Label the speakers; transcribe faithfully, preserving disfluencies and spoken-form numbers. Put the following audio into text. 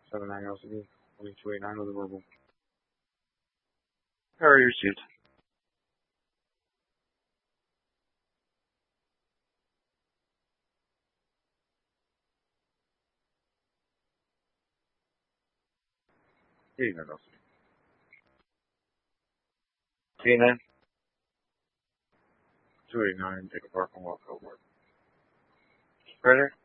Speaker 1: seven nine L C D, twenty-two eighty-nine with a verbal. Carrier received. eighty-nine L C D. eighty-nine. two eighty-nine, take a park and walk over. Predator?